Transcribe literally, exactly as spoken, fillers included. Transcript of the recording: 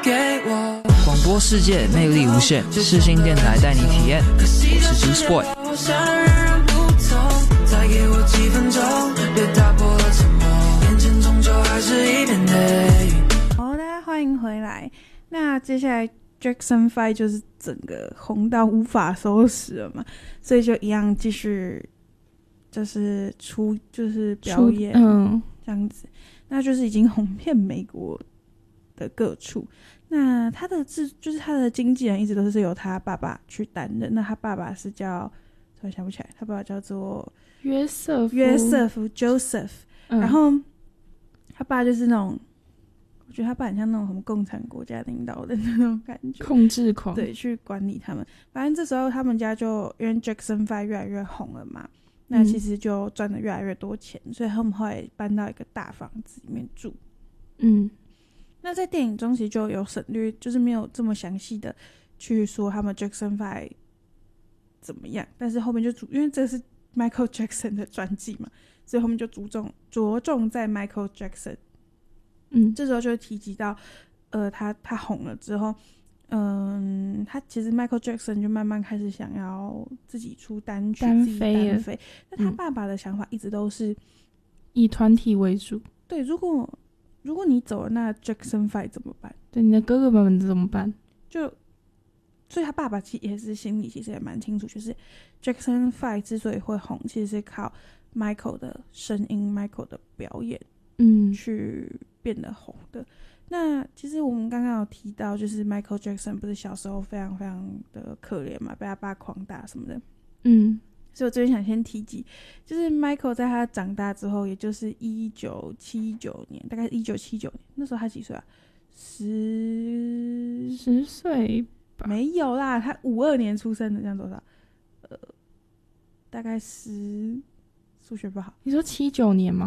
给我。 广播世界魅力无限，世新电台带你体验。我是 Juice Boy。 我想人人不同，再给我几分钟，别打破了沉默，眼前终究还是一片黑云。 好，大家欢迎回来。那接下来 Jackson Five 就是整个红到无法收拾了嘛，所以就一样继续就是出就是表演， 嗯， 这样子，那就是已经红遍美国的各处。那他的制就是他的经纪人一直都是由他爸爸去担任。那他爸爸是叫，突然想不起来，他爸爸叫做约瑟夫约瑟夫 Joseph， 嗯、 然后他爸就是那种，我觉得他爸很像那种什么共产国家领导的那种感觉， 控制狂， 对，去管理他们。反正这时候他们家就因为 Jackson Five 越来越红了嘛，那其实就赚的越来越多钱，所以他们后来搬到一个大房子里面住。 嗯， 那在电影中其实就有省略，就是没有这么详细的去说他们 Jackson Five 怎么样，但是后面就主因为这是 Michael Jackson 的传记嘛，所以后面就着重着重在 Michael Jackson。 嗯， 这时候就会提及到，呃，他他红了之后，嗯，他其实 Michael Jackson 就慢慢开始想要自己出单曲， 单自己飞单飞。那他爸爸的想法一直都是、嗯、 以团体为主。 对，如果如果你走了，那 Jackson Five 怎么办？ 对，你的哥哥们怎么办？ 就所以他爸爸其实也是心里其实也蛮清楚，就是 Jackson Five 之所以会红，其实是靠 Michael 的声音、Michael 的表演， 嗯， 去变得红的。那其实我们刚刚有提到，就是 Michael Jackson 不是小时候非常非常的可怜嘛，被他爸狂打什么的。 嗯， 所以我这边想先提及，就是 Michael 在他长大之后，也就是一九七九年，大概一九七九年，那时候他几岁啊？十十岁吧？ 没有啦，他五二年出生的，这样多少？呃，大概十，数学不好。 你说七九年吗？